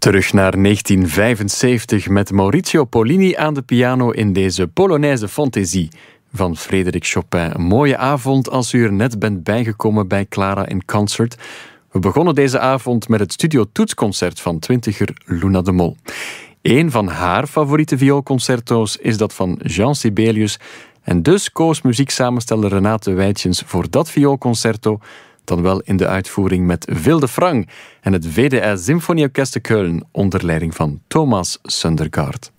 Terug naar 1975 met Maurizio Pollini aan de piano in deze Polonaise Fantaisie van Frédéric Chopin. Een mooie avond als u er net bent bijgekomen bij Clara in Concert. We begonnen deze avond met het Studio Toetsconcert van twintiger Luna de Mol. Een van haar favoriete vioolconcerto's is dat van Jean Sibelius. En dus koos muzieksamensteller Renate Wijtjens voor dat vioolconcerto, dan wel in de uitvoering met Vilde Frang en het WDR Symfonieorkest Köln onder leiding van Thomas Sundergaard.